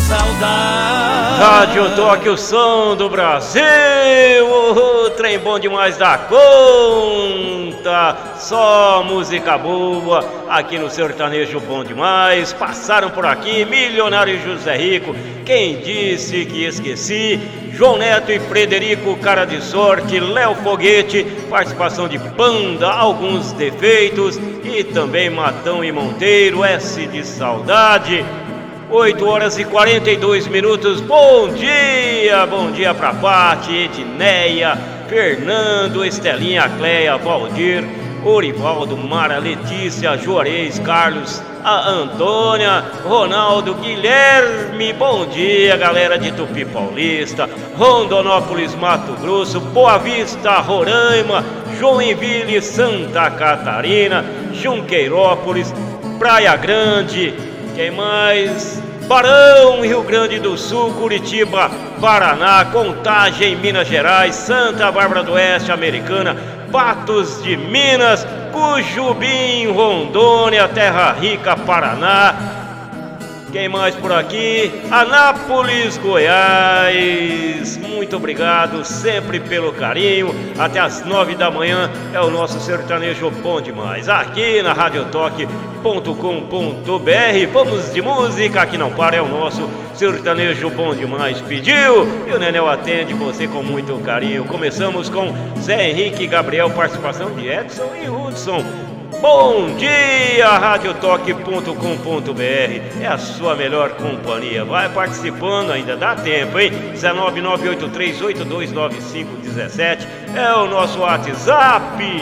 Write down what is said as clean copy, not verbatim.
saudade. Rádio Toque, o som do Brasil. O trem bom demais da conta. Só música boa aqui no Sertanejo Bom Demais. Passaram por aqui Milionário José Rico, Quem Disse Que Esqueci, João Neto e Frederico Cara de Sorte, Léo Foguete, participação de Panda, Alguns Defeitos e também Matão e Monteiro, S de Saudade. 8 horas e 42 minutos. Bom dia pra Pati, Edneia, Fernando, Estelinha, Cleia, Valdir, Orivaldo, Mara, Letícia, Juarez, Carlos, a Antônia, Ronaldo, Guilherme. Bom dia, galera de Tupi Paulista, Rondonópolis, Mato Grosso, Boa Vista, Roraima, Joinville, Santa Catarina, Junqueirópolis, Praia Grande. Quem mais? Barão, Rio Grande do Sul, Curitiba, Paraná, Contagem, Minas Gerais, Santa Bárbara do Oeste, Americana, Patos de Minas, Cujubim, Rondônia, Terra Rica, Paraná. Quem mais por aqui? Anápolis, Goiás. Muito obrigado sempre pelo carinho. Até às 9 da manhã é o nosso Sertanejo Bom Demais, aqui na radiotoque.com.br. Vamos de música, que não para, é o nosso Sertanejo Bom Demais. Pediu e o Nenel atende você com muito carinho. Começamos com Zé Henrique e Gabriel, participação de Edson e Hudson. Bom dia, radiotoque.com.br, é a sua melhor companhia. Vai participando, ainda dá tempo, hein? 19983829517 é o nosso WhatsApp.